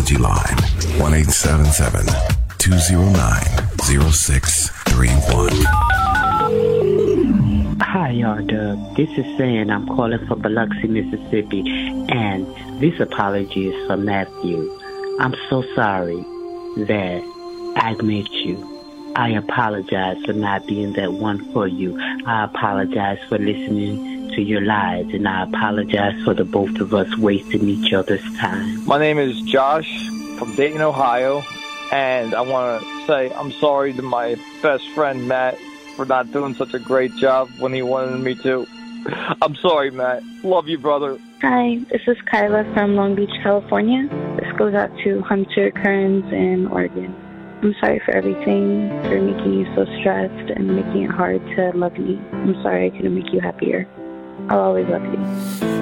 apology line. 1-877-209-0631. Hi, y'all, Doug. This is Sam. I'm calling from Biloxi, Mississippi, and this apology is for Matthew. I'm so sorry that I met you. I apologize for not being that one for you. I apologize for listening to your lies, and I apologize for the both of us wasting each other's time. My name is Josh from Dayton, Ohio, and I want to say I'm sorry to my best friend, Matt, for not doing such a great job when he wanted me to. I'm sorry, Matt. Love you, brother. Hi, this is Kyla from Long Beach, California. This goes out to Hunter Kearns in Oregon. I'm sorry for everything, for making you so stressed and making it hard to love me. I'm sorry I couldn't make you happier. I'll always love you.